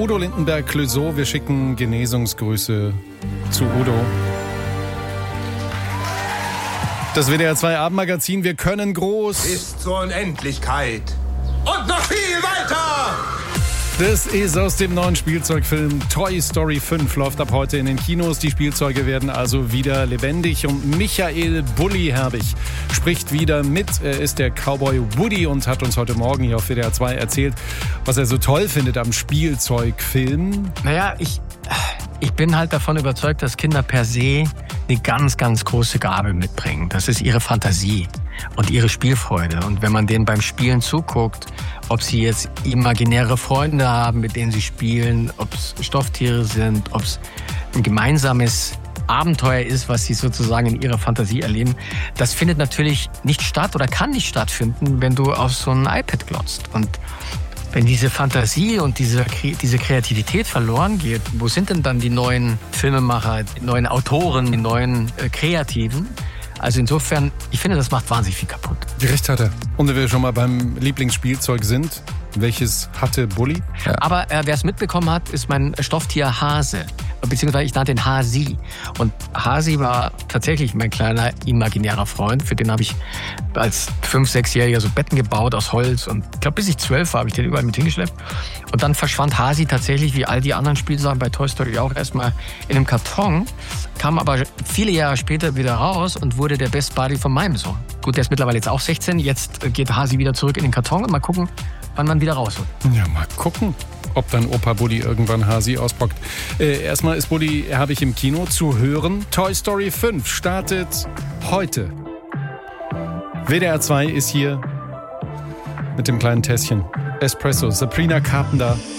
Udo Lindenberg-Clouseau. Wir schicken Genesungsgrüße zu Udo. Das WDR 2 Abendmagazin, wir können groß. Bis zur Unendlichkeit. Und noch viel weiter! Das ist aus dem neuen Spielzeugfilm Toy Story 5, läuft ab heute in den Kinos. Die Spielzeuge werden also wieder lebendig und Michael Bulli Herbig spricht wieder mit. Er ist der Cowboy Woody und hat uns heute Morgen hier auf WDR 2 erzählt, was er so toll findet am Spielzeugfilm. Naja, ich bin halt davon überzeugt, dass Kinder per se eine ganz, ganz große Gabe mitbringen. Das ist ihre Fantasie und ihre Spielfreude. Und wenn man denen beim Spielen zuguckt, ob sie jetzt imaginäre Freunde haben, mit denen sie spielen, ob es Stofftiere sind, ob es ein gemeinsames Abenteuer ist, was sie sozusagen in ihrer Fantasie erleben, das findet natürlich nicht statt oder kann nicht stattfinden, wenn du auf so ein iPad glotzt. Und wenn diese Fantasie und diese Kreativität verloren geht, wo sind denn dann die neuen Filmemacher, die neuen Autoren, die neuen Kreativen? Also insofern, ich finde, das macht wahnsinnig viel kaputt. Recht hat er. Und wenn wir schon mal beim Lieblingsspielzeug sind, welches hatte Bulli? Ja. Aber wer es mitbekommen hat, ist mein Stofftier Hase. Beziehungsweise ich nannte ihn Hasi. Und Hasi war tatsächlich mein kleiner imaginärer Freund. Für den habe ich als 5-, 6-Jähriger so Betten gebaut aus Holz. Und ich glaube, bis ich 12 war, habe ich den überall mit hingeschleppt. Und dann verschwand Hasi tatsächlich, wie all die anderen Spielsachen bei Toy Story auch, erstmal in einem Karton. Kam aber viele Jahre später wieder raus und wurde der Best Buddy von meinem Sohn. Gut, der ist mittlerweile jetzt auch 16. Jetzt geht Hasi wieder zurück in den Karton und mal gucken, wann man wieder rausholt. Ja, mal gucken, ob dann Opa Bulli irgendwann Hasi auspackt. Erstmal ist Bulli Herbig im Kino zu hören. Toy Story 5 startet heute. WDR 2 ist hier mit dem kleinen Tässchen Espresso. Sabrina Carpenter